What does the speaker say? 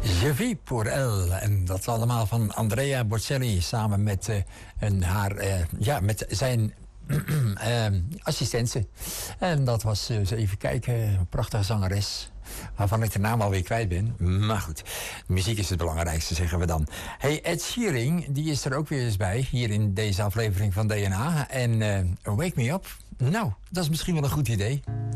Je vis pour elle. En dat allemaal van Andrea Bocelli samen met, met zijn assistente. En dat was, even kijken, een prachtige zangeres. Waarvan ik de naam alweer kwijt ben. Maar goed, muziek is het belangrijkste, zeggen we dan. Hey, Ed Sheeran, die is er ook weer eens bij. Hier in deze aflevering van DNA. En Wake Me Up. Nou, dat is misschien wel een goed idee.